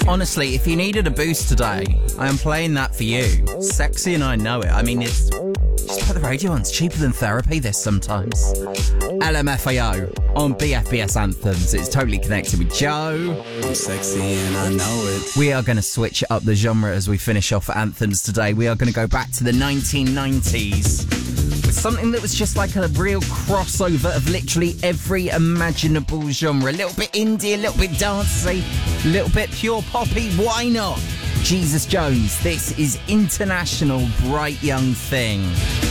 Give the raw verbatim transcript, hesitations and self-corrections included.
Honestly, if you needed a boost today, I am playing that for you. Sexy and I know it. I mean, it's... Just put the radio on. It's cheaper than therapy, this sometimes. L M F A O on B F B S Anthems. It's totally connected with Joe. I'm sexy and I know it. We are going to switch up the genre as we finish off Anthems today. We are going to go back to the nineteen nineties with something that was just like a real crossover of literally every imaginable genre. A little bit indie, a little bit dancey, a little bit pure poppy. Why not? Jesus Jones, this is International Bright Young Thing.